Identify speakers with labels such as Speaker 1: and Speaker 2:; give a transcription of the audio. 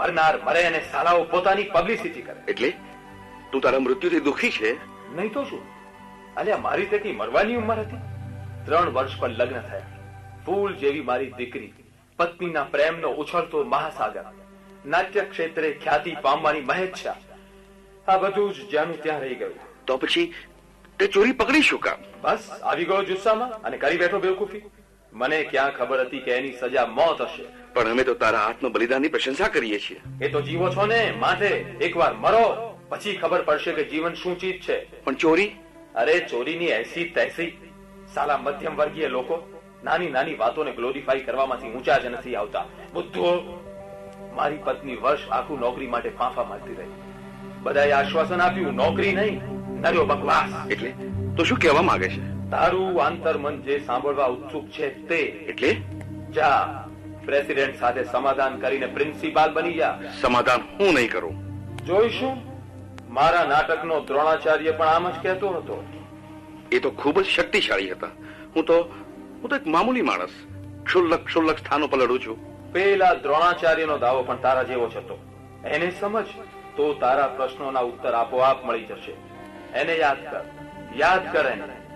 Speaker 1: મરનાર મરે અને સાલાઓ પોતાની પબ્લિસિટી કરે.
Speaker 2: એટલે તું તારા મૃત્યુથી દુઃખી છે?
Speaker 1: નહીં તો શું, અલ્યા મારી તે કઈ મરવાની ઉંમર હતી? 3 વર્ષ પર લગ્ન થયા, ફૂલ જેવી મારી દીકરી, પત્નીના પ્રેમનો ઉછળતો મહાસાગર, નાટ્ય ક્ષેત્રે ખ્યાતિ પામવાની મહેચ્છા, આ બધું જ જ્યાંનું ત્યાં રહી ગયું.
Speaker 2: તો પછી તે ચોરી પકડી શું કામ?
Speaker 1: બસ આવી ગયો જુસ્સામાં અને કરી બેઠો બેવકૂફી. મને ક્યાં ખબર હતી કે એની સજા મોત હશે.
Speaker 2: પણ અમે તો તારા આત્મ બલિદાનની પ્રશંસા કરીએ છીએ.
Speaker 1: એ તો જીવો છો ને, માટે એકવાર મરો પછી ખબર પડશે કે જીવન શું ચીજ છે.
Speaker 2: પણ ચોરી?
Speaker 1: અરે ચોરીની એસી તૈસી. સાલા મધ્યમ વર્ગીય લોકો નાની નાની વાતોને ગ્લોરીફાઈ કરવામાંથી ઊંચા જ નથી આવતા. બુદ્ધો. મારી પત્ની વર્ષ આખું નોકરી માટે ફાંફા મારતી રહી. બધાએ આશ્વાસન આપ્યું, નોકરી નહીં, નર્યો બકવાસ.
Speaker 2: એટલે તો શું કહેવા માંગે છે?
Speaker 1: તારું આંતરમન જે સાંભળવા ઉત્સુક છે તે.
Speaker 2: એટલે
Speaker 1: જા, પ્રેસિડેન્ટ સાથે સમાધાન કરીને પ્રિન્સિપાલ બની જા.
Speaker 2: સમાધાન હું નહીં કરું.
Speaker 1: જોઈશું. મારા નાટકનો દ્રોણાચાર્ય પણ આમ જ કહેતો હતો.
Speaker 2: એ તો ખૂબ જ શક્તિશાળી હતા. હું તો એક મામૂલી માણસ, ક્ષુલ્લક સ્થાનો પર લડું છું.
Speaker 1: પેલા દ્રોણાચાર્યનો દાવો પણ તારા જેવો જ હતો. એને સમજ તો તારા પ્રશ્નોના ઉત્તર આપોઆપ મળી જશે. એને યાદ કર એને.